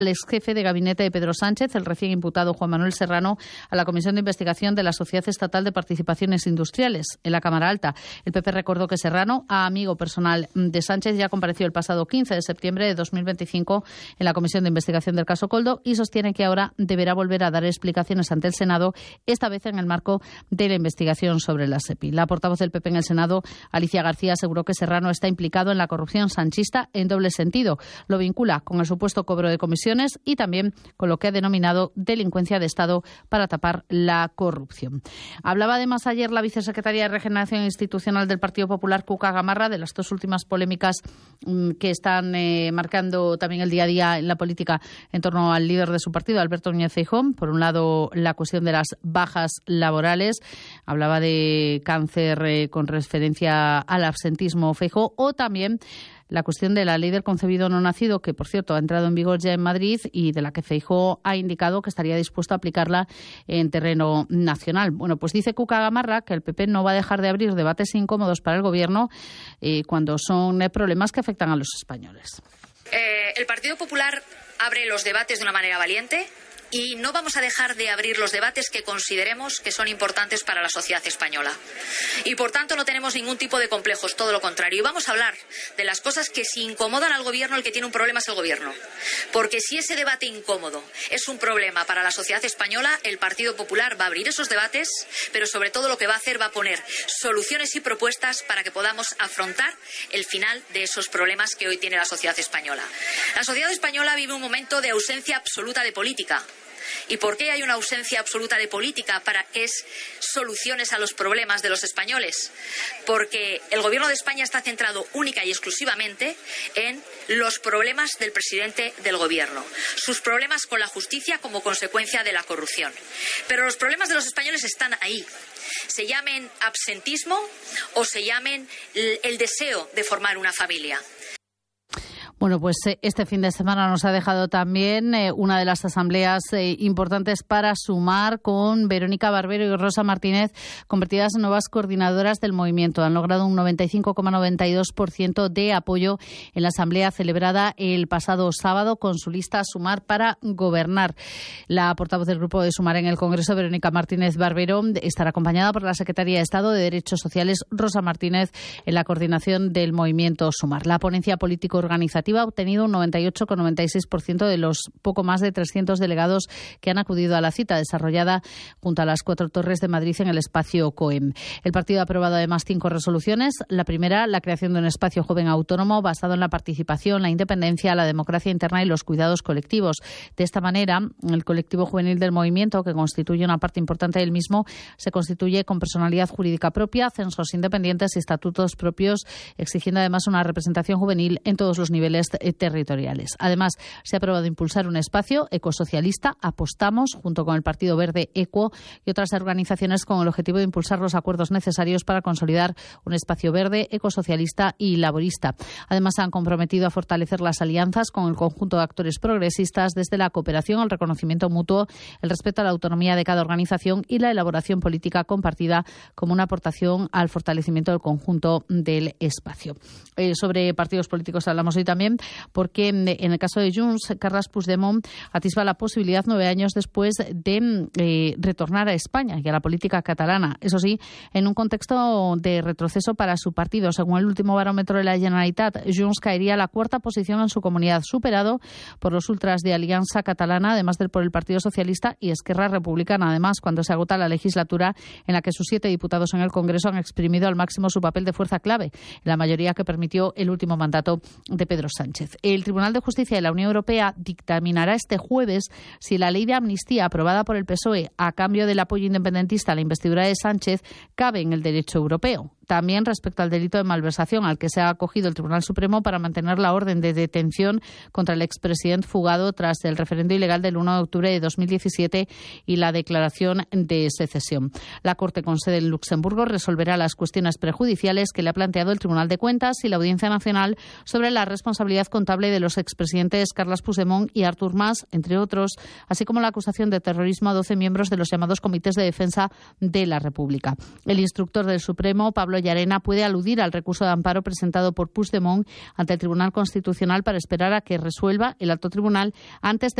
el ex jefe de gabinete de Pedro Sánchez, el recién imputado Juan Manuel Serrano, a la Comisión de Investigación de la Sociedad Estatal de Participaciones Industriales en la Cámara Alta. El PP recordó que Serrano, amigo personal de Sánchez, ya compareció el pasado 15 de septiembre de 2025 en la Comisión de Investigación del caso Koldo y sostiene que ahora deberá volver a dar explicaciones ante el Senado, esta vez en el marco de la investigación sobre la SEPI. La portavoz del PP en el Senado, Alicia García, aseguró que Serrano está implicado en la corrupción sanchista en doble sentido. Lo vincula con el supuesto cobro de comisiones y también con lo que ha denominado delincuencia de Estado para tapar la corrupción. Hablaba además ayer la vicesecretaria de Regeneración Institucional del Partido Popular, Cuca Gamarra, de las dos últimas polémicas que están marcando también el día a día en la política en torno al líder de su partido, Alberto Núñez Feijóo. Por un lado, la cuestión de las bajas laborales. Hablaba de cáncer con referencia al absentismo Feijóo, o también la cuestión de la ley del concebido no nacido, que por cierto ha entrado en vigor ya en Madrid y de la que Feijóo ha indicado que estaría dispuesto a aplicarla en terreno nacional. Bueno, pues dice Cuca Gamarra que el PP no va a dejar de abrir debates incómodos para el Gobierno cuando son problemas que afectan a los españoles. El Partido Popular abre los debates de una manera valiente y no vamos a dejar de abrir los debates que consideremos que son importantes para la sociedad española. Y por tanto no tenemos ningún tipo de complejos, todo lo contrario. Y vamos a hablar de las cosas que si incomodan al Gobierno, el que tiene un problema es el Gobierno. Porque si ese debate incómodo es un problema para la sociedad española, el Partido Popular va a abrir esos debates, pero sobre todo lo que va a hacer va a poner soluciones y propuestas para que podamos afrontar el final de esos problemas que hoy tiene la sociedad española. La sociedad española vive un momento de ausencia absoluta de política. ¿Y por qué hay una ausencia absoluta de política para que es soluciones a los problemas de los españoles? Porque el Gobierno de España está centrado única y exclusivamente en los problemas del presidente del Gobierno, sus problemas con la justicia como consecuencia de la corrupción. Pero los problemas de los españoles están ahí. Se llamen absentismo o se llamen el deseo de formar una familia. Bueno, pues este fin de semana nos ha dejado también una de las asambleas importantes para Sumar, con Verónica Barbero y Rosa Martínez convertidas en nuevas coordinadoras del movimiento. Han logrado un 95,92% de apoyo en la asamblea celebrada el pasado sábado con su lista Sumar para gobernar. La portavoz del grupo de Sumar en el Congreso, Verónica Martínez Barbero, estará acompañada por la secretaria de Estado de Derechos Sociales, Rosa Martínez, en la coordinación del movimiento Sumar. La ponencia político-organizativa ha obtenido un 98,96% de los poco más de 300 delegados que han acudido a la cita desarrollada junto a las 4 Torres de Madrid en el espacio COEM. El partido ha aprobado además 5 resoluciones. La primera, la creación de un espacio joven autónomo basado en la participación, la independencia, la democracia interna y los cuidados colectivos. De esta manera, el colectivo juvenil del movimiento, que constituye una parte importante del mismo, se constituye con personalidad jurídica propia, censos independientes y estatutos propios, exigiendo además una representación juvenil en todos los niveles territoriales. Además, se ha aprobado impulsar un espacio ecosocialista, Apostamos, junto con el Partido Verde Equo y otras organizaciones, con el objetivo de impulsar los acuerdos necesarios para consolidar un espacio verde, ecosocialista y laborista. Además, se han comprometido a fortalecer las alianzas con el conjunto de actores progresistas, desde la cooperación, el reconocimiento mutuo, el respeto a la autonomía de cada organización y la elaboración política compartida como una aportación al fortalecimiento del conjunto del espacio. Sobre partidos políticos hablamos hoy también, porque en el caso de Junts, Carles Puigdemont atisba la posibilidad 9 años después de retornar a España y a la política catalana. Eso sí, en un contexto de retroceso para su partido. Según el último barómetro de la Generalitat, Junts caería a la 4ª posición en su comunidad, superado por los ultras de Alianza Catalana, además por el Partido Socialista y Esquerra Republicana. Además, cuando se agota la legislatura en la que sus 7 diputados en el Congreso han exprimido al máximo su papel de fuerza clave, la mayoría que permitió el último mandato de Pedro Sánchez. El Tribunal de Justicia de la Unión Europea dictaminará este jueves si la ley de amnistía aprobada por el PSOE a cambio del apoyo independentista a la investidura de Sánchez cabe en el derecho europeo. También respecto al delito de malversación, al que se ha acogido el Tribunal Supremo para mantener la orden de detención contra el expresidente fugado tras el referendo ilegal del 1 de octubre de 2017 y la declaración de secesión. La Corte, con sede en Luxemburgo, resolverá las cuestiones prejudiciales que le ha planteado el Tribunal de Cuentas y la Audiencia Nacional sobre la responsabilidad contable de los expresidentes Carles Puigdemont y Artur Mas, entre otros, así como la acusación de terrorismo a 12 miembros de los llamados Comités de Defensa de la República. El instructor del Supremo, Pablo Llarena puede aludir al recurso de amparo presentado por Puigdemont ante el Tribunal Constitucional para esperar a que resuelva el alto tribunal antes de